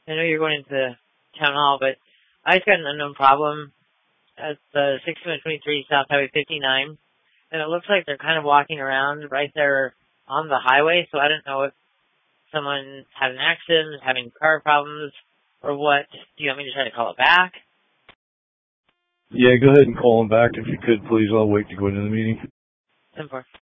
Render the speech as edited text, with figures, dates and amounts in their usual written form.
I know you're going into town hall, but I just got an unknown problem at the 6123 South Highway 59, and it looks like they're kind of walking around right there on the highway, so I don't know if someone had an accident, having car problems, or what. Do you want me to try to call it back? Yeah, go ahead and call them back if you could, please. I'll wait to go into the meeting. 10-4.